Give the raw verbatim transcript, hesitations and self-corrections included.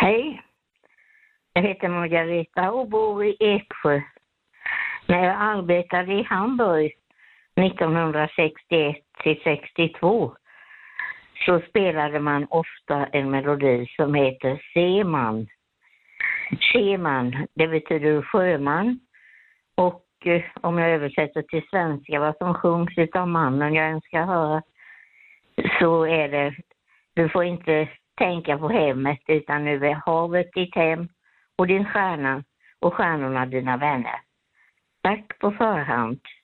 Hej, jag heter Margareta och bor i Eksjö. När jag arbetade i Hamburg nittonhundrasextioett till sextiotvå så spelade man ofta en melodi som heter Seeman. Seeman, det betyder sjöman, och eh, om jag översätter till svenska vad som sjungs utav mannen jag önskar höra, så är det: du får inte tänka på hemmet utan nu är havet ditt hem och din stjärna och stjärnorna dina vänner. Tack på förhand.